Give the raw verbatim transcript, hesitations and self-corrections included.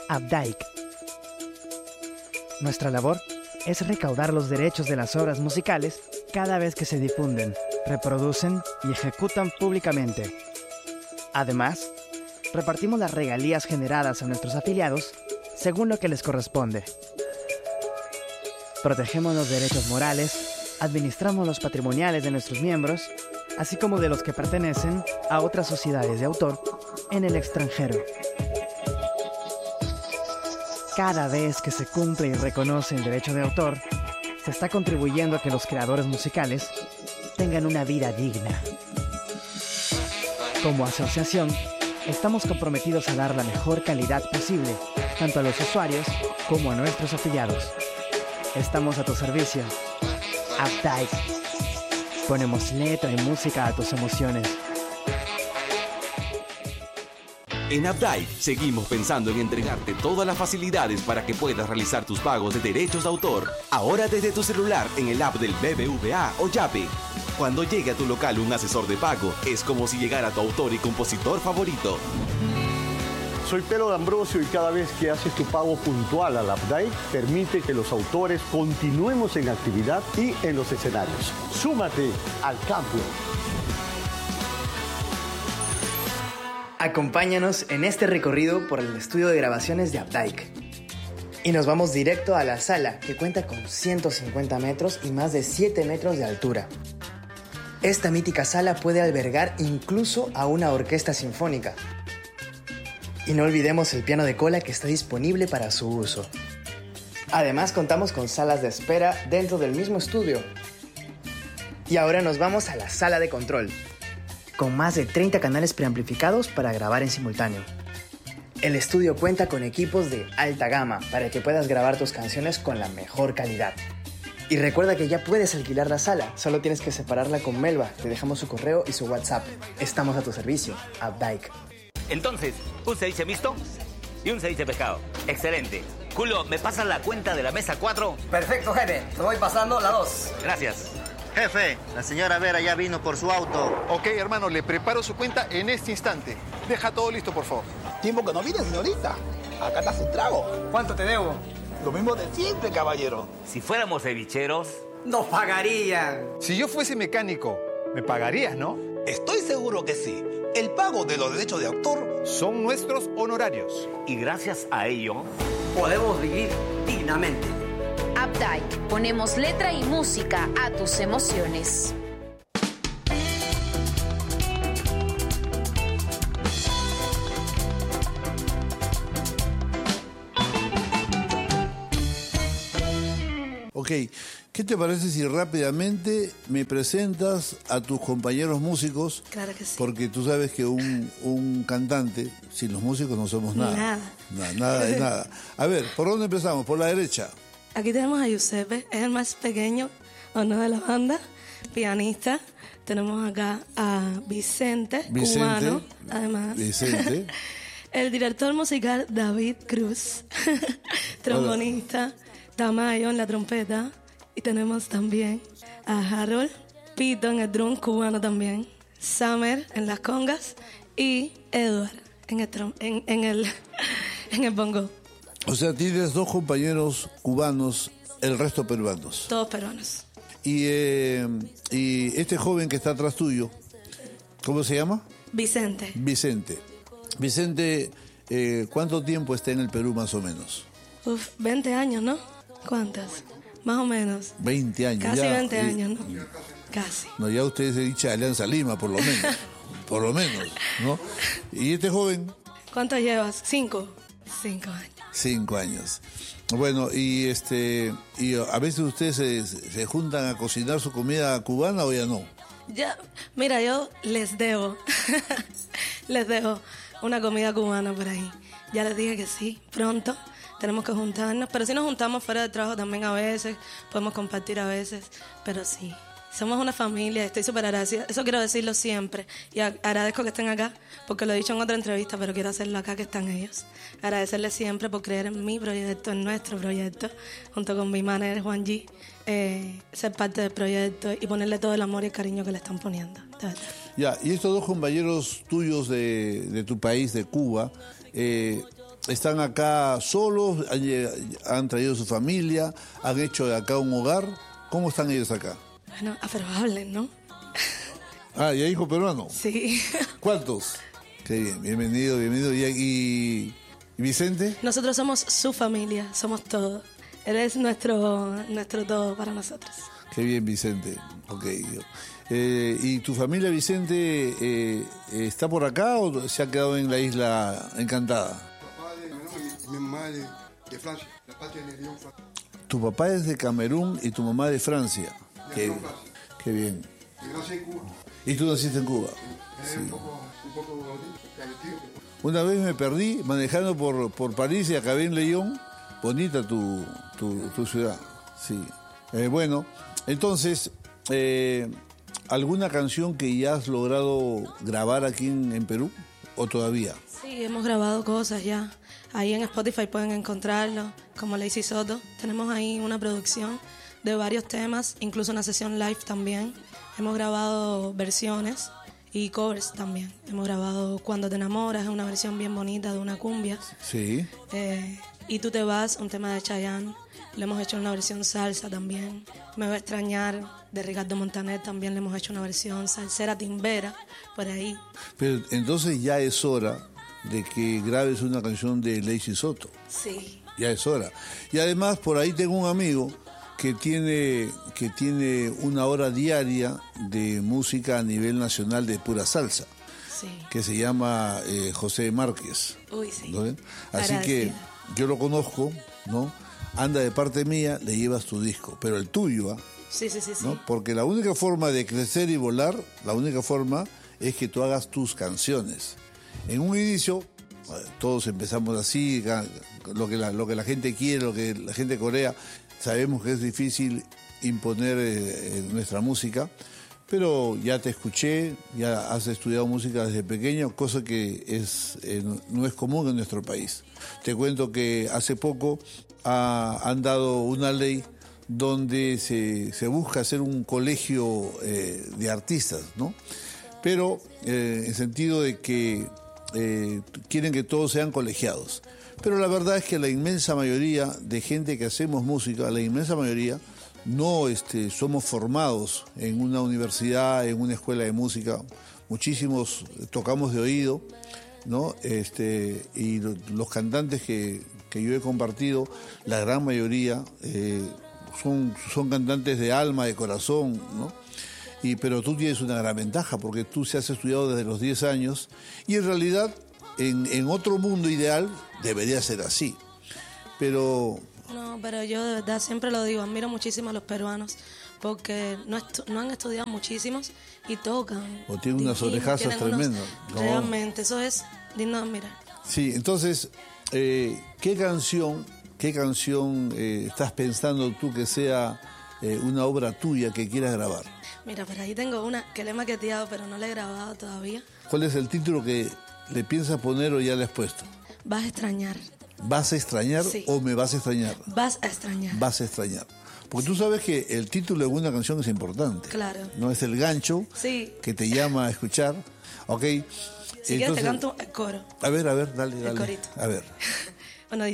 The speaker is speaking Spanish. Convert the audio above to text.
Updike. Nuestra labor es recaudar los derechos de las obras musicales cada vez que se difunden, reproducen y ejecutan públicamente. Además, repartimos las regalías generadas a nuestros afiliados según lo que les corresponde. Protegemos los derechos morales, administramos los patrimoniales de nuestros miembros, así como de los que pertenecen a otras sociedades de autor en el extranjero. Cada vez que se cumple y reconoce el derecho de autor, se está contribuyendo a que los creadores musicales tengan una vida digna. Como asociación, estamos comprometidos a dar la mejor calidad posible, tanto a los usuarios como a nuestros afiliados. Estamos a tu servicio. Updike. Ponemos letra y música a tus emociones. En Updike seguimos pensando en entregarte todas las facilidades para que puedas realizar tus pagos de derechos de autor. Ahora desde tu celular en el app del B B V A o Yape. Cuando llegue a tu local un asesor de pago, es como si llegara tu autor y compositor favorito. Soy Pedro D'Ambrosio y cada vez que haces tu pago puntual al Updike, permite que los autores continuemos en actividad y en los escenarios. Súmate al cambio. Acompáñanos en este recorrido por el estudio de grabaciones de Updike. Y nos vamos directo a la sala, que cuenta con ciento cincuenta metros y más de siete metros de altura. Esta mítica sala puede albergar incluso a una orquesta sinfónica. Y no olvidemos el piano de cola que está disponible para su uso. Además, contamos con salas de espera dentro del mismo estudio. Y ahora nos vamos a la sala de control, con más de treinta canales preamplificados para grabar en simultáneo. El estudio cuenta con equipos de alta gama para que puedas grabar tus canciones con la mejor calidad. Y recuerda que ya puedes alquilar la sala, solo tienes que separarla con Melba. Te dejamos su correo y su WhatsApp. Estamos a tu servicio, Updike. Entonces, un ceviche mixto y un ceviche pescado. Excelente. Julio, ¿me pasas la cuenta de la mesa cuatro? Perfecto, jefe. Te voy pasando la dos. Gracias. Jefe, la señora Vera ya vino por su auto. Ok, hermano, le preparo su cuenta en este instante. Deja todo listo, por favor. Tiempo que no viene, señorita. Acá está su trago. ¿Cuánto te debo? Lo mismo de siempre, caballero. Si fuéramos cevicheros... Nos pagarían. Si yo fuese mecánico, me pagarías, ¿no? Estoy seguro que sí. El pago de los derechos de autor son nuestros honorarios. Y gracias a ello... podemos vivir dignamente. Updike. Ponemos letra y música a tus emociones. Ok, ¿qué te parece si rápidamente me presentas a tus compañeros músicos? Claro que sí. Porque tú sabes que un, un cantante, sin los músicos no somos nada. Nada. Nada, nada de nada. A ver, ¿por dónde empezamos? Por la derecha. Aquí tenemos a Giuseppe, es el más pequeño o no de la banda, pianista. Tenemos acá a Vicente, Vicente cubano, además. Vicente. El director musical David Cruz, trombonista. Tamayo en la trompeta. Y tenemos también a Harold Pito en el drum, cubano también. Summer en las congas. Y Edward en el, trom- en, en el, en el bongo. O sea, tienes dos compañeros cubanos, el resto peruanos. Todos peruanos. Y, eh, y este joven que está atrás tuyo, ¿cómo se llama? Vicente. Vicente. Vicente, eh, ¿cuánto tiempo está en el Perú más o menos? Uf, veinte años, ¿no? ¿Cuántas? Más o menos. veinte años. Casi ya, veinte eh, años, ¿no? Casi. No, ya usted es de dicha Alianza Lima, por lo menos. Por lo menos, ¿no? ¿Y este joven? ¿Cuánto llevas? Cinco. Cinco años. Cinco años. Bueno, y este y a veces ustedes se, se juntan a cocinar su comida cubana o ya no. Ya, mira, yo les debo. Les debo una comida cubana por ahí. Ya les dije que sí, pronto. Tenemos que juntarnos, pero si nos juntamos fuera de trabajo también a veces, podemos compartir a veces, pero sí, somos una familia, estoy súper agradecida, eso quiero decirlo siempre, y agradezco que estén acá, porque lo he dicho en otra entrevista, pero quiero hacerlo acá que están ellos, agradecerles siempre por creer en mi proyecto, en nuestro proyecto, junto con mi manager Juan G, eh, ser parte del proyecto y ponerle todo el amor y el cariño que le están poniendo, de verdad. Ya, y estos dos compañeros tuyos de, de tu país, de Cuba, eh, ¿están acá solos? ¿Han, han traído su familia? ¿Han hecho de acá un hogar? ¿Cómo están ellos acá? Bueno, afirmables, ¿no? Ah, ¿y hay hijo peruano? Sí. ¿Cuántos? Qué bien, bienvenido, bienvenido. ¿Y, y, y Vicente? Nosotros somos su familia, somos todo. Él es nuestro, nuestro todo para nosotros. Qué bien, Vicente. Ok. Eh, ¿Y tu familia, Vicente, eh, está por acá o se ha quedado en la isla Encantada? Papá de Camerún y mi mamá de, de Francia, la patria de León, Francia. Tu papá es de Camerún y tu mamá de Francia. De Qué, León, Francia. Qué bien. Y nací en Cuba. ¿Y tú naciste en Cuba? Sí. Sí. Un poco, un poco cautivo. Una vez me perdí manejando por, por París y acabé en León. Bonita tu, tu, tu ciudad. Sí. Eh, bueno, entonces, eh, ¿alguna canción que ya has logrado grabar aquí en, en Perú o todavía? Sí, hemos grabado cosas ya. Ahí en Spotify pueden encontrarlo, como Lazy Soto. Tenemos ahí una producción de varios temas, incluso una sesión live también. Hemos grabado versiones y covers también. Hemos grabado Cuando te enamoras, es una versión bien bonita de una cumbia. Sí. Eh, y Tú te vas, un tema de Chayanne. Le hemos hecho una versión salsa también. Me va a extrañar, de Ricardo Montaner, también le hemos hecho una versión salsera timbera, por ahí. Pero entonces ya es hora de que grabes una canción de Lazy Soto. Sí. Ya es hora. Y además por ahí tengo un amigo que tiene, que tiene una hora diaria de música a nivel nacional de pura salsa. Sí. Que se llama eh, José Márquez. Uy, sí. ¿No? Así que yo lo conozco, ¿no? Anda de parte mía, le llevas tu disco, pero el tuyo, ¿ah? Sí, sí, sí, sí. ¿No? Porque la única forma de crecer y volar, la única forma es que tú hagas tus canciones. En un inicio, todos empezamos así, lo que la, lo que la gente quiere, lo que la gente corea. Sabemos que es difícil imponer eh, nuestra música, pero ya te escuché, ya has estudiado música desde pequeño, cosa que es eh, no es común en nuestro país. Te cuento que hace poco ha, han dado una ley donde se, se busca hacer un colegio eh, de artistas, ¿no? Pero eh, en sentido de que eh, quieren que todos sean colegiados. Pero la verdad es que la inmensa mayoría de gente que hacemos música, la inmensa mayoría, no este, somos formados en una universidad, en una escuela de música. Muchísimos tocamos de oído, ¿no? Este, y lo, los cantantes que, que yo he compartido, la gran mayoría eh, son, son cantantes de alma, de corazón, ¿no? Y, pero tú tienes una gran ventaja porque tú se has estudiado desde los diez años y en realidad en, en otro mundo ideal debería ser así. Pero... No, pero yo de verdad siempre lo digo, admiro muchísimo a los peruanos porque no, no han estudiado muchísimos y tocan. O tienen unas orejazas tremendas. No. Realmente, eso es digno de admirar. Sí, entonces, eh, ¿qué canción, qué canción eh, estás pensando tú que sea eh, una obra tuya que quieras grabar? Mira, por ahí tengo una que le he maqueteado, pero no la he grabado todavía. ¿Cuál es el título que le piensas poner o ya le has puesto? Vas a extrañar. ¿Vas a extrañar sí. o me vas a extrañar? Vas a extrañar. Vas a extrañar. Porque tú sabes que el título de una canción es importante. Claro. No es el gancho sí. que te llama a escuchar. ¿Ok? Si quieres te canto el coro. A ver, a ver, dale, dale. El corito. A ver.